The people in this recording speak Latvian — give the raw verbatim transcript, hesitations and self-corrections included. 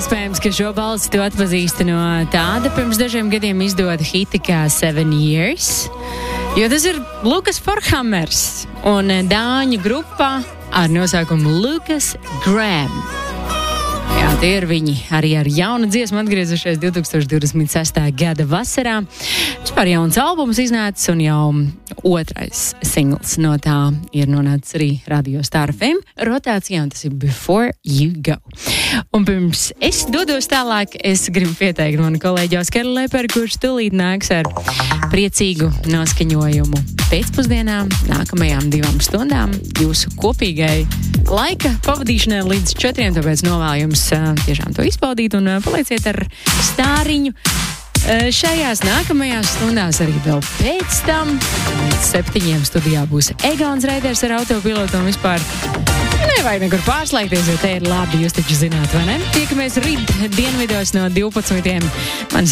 Iespējams, ka šo balsi tu atpazīsti no tāda pirms dažiem gadiem izdota hita kā Seven Years, jo tas ir Lukas Forhammers un dāņu grupā ar nosaukumu Lukas Graham. Jā, tie ir viņi arī ar jaunu dziesmu atgriezušies divtūkstoš divdesmit sestā gada vasarā. Vispār jauns albums iznācis un jau otrais singls no tā ir nonācis arī Radio Star F M rotācijā, un tas ir Before You Go. Un pirms es dodos tālāk, es gribu pieteikt manu kolēģi Oskaru Leperu, kurš tūlīt nāks ar priecīgu noskaņojumu pēcpusdienām, nākamajām divām stundām, jūsu kopīgai laika pavadīšanai līdz četriem, tāpēc novēlu jums uh, tiešām to izbaudīt un uh, palieciet ar stāriņu. Uh, šajās nākamajās stundās arī vēl pēc tam līdz septiņiem studijā būs Egons Raiders ar autopilotu un vispār nevajag nekur pārslēgties, jo te ir labi, jūs taču zināt, vai ne? Tiekamies rīt dienvidos no divpadsmitiem. Man